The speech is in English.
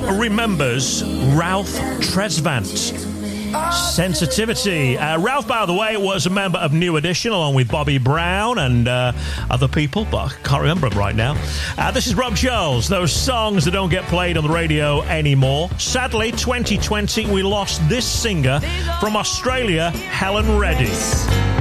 remembers Ralph Tresvant? Sensitivity. Ralph, by the way, was a member of New Edition along with Bobby Brown and other people, but I can't remember them right now. This is Rob Charles, those songs that don't get played on the radio anymore. Sadly, 2020, we lost this singer from Australia, Helen Reddy.